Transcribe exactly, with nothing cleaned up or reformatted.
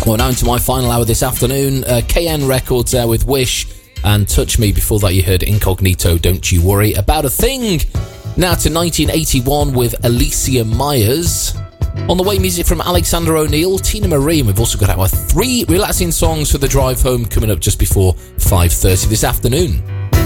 Well, now into my final hour this afternoon. Uh, K N Records there with Wish and Touch Me. Before that, you heard Incognito, Don't You Worry About a Thing. Now to nineteen eighty-one with Alicia Myers. On the way, music from Alexander O'Neal, Tina Marie, and we've also got our three relaxing songs for the drive home coming up just before five thirty this afternoon.